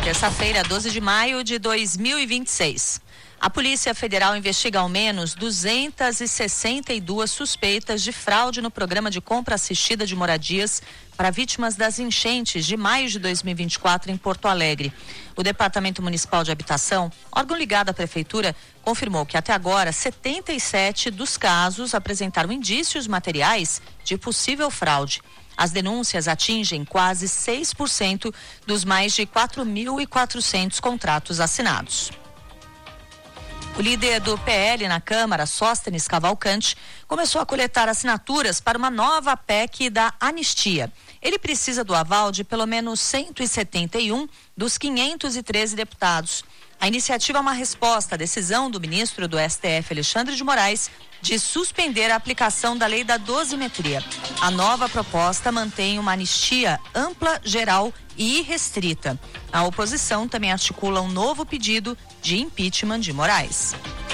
Terça-feira, 12 de maio de 2026. A Polícia Federal investiga ao menos 262 suspeitas de fraude no programa de compra assistida de moradias para vítimas das enchentes de maio de 2024 em Porto Alegre. O Departamento Municipal de Habitação, órgão ligado à Prefeitura, confirmou que até agora 77 dos casos apresentaram indícios materiais de possível fraude. As denúncias atingem quase 6% dos mais de 4.400 contratos assinados. O líder do PL na Câmara, Sóstenes Cavalcante, começou a coletar assinaturas para uma nova PEC da anistia. Ele precisa do aval de pelo menos 171 dos 513 deputados. A iniciativa é uma resposta à decisão do ministro do STF, Alexandre de Moraes, de suspender a aplicação da lei da dosimetria. A nova proposta mantém uma anistia ampla, geral e irrestrita. A oposição também articula um novo pedido de impeachment de Moraes.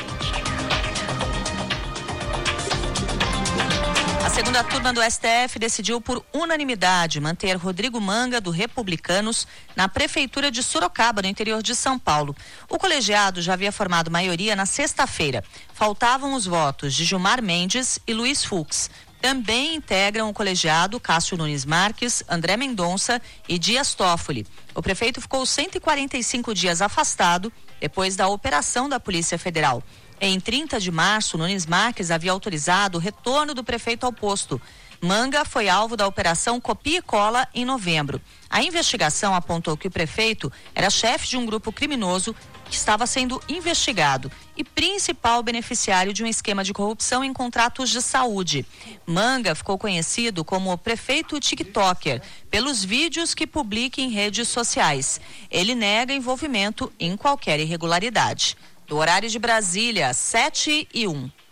A segunda turma do STF decidiu por unanimidade manter Rodrigo Manga, do Republicanos, na Prefeitura de Sorocaba, no interior de São Paulo. O colegiado já havia formado maioria na sexta-feira. Faltavam os votos de Gilmar Mendes e Luiz Fux. Também integram o colegiado Cássio Nunes Marques, André Mendonça e Dias Toffoli. O prefeito ficou 145 dias afastado depois da operação da Polícia Federal. Em 30 de março, Nunes Marques havia autorizado o retorno do prefeito ao posto. Manga foi alvo da operação Copia e Cola em novembro. A investigação apontou que o prefeito era chefe de um grupo criminoso que estava sendo investigado e principal beneficiário de um esquema de corrupção em contratos de saúde. Manga ficou conhecido como o prefeito TikToker pelos vídeos que publica em redes sociais. Ele nega envolvimento em qualquer irregularidade. Do horário de Brasília, 7:01.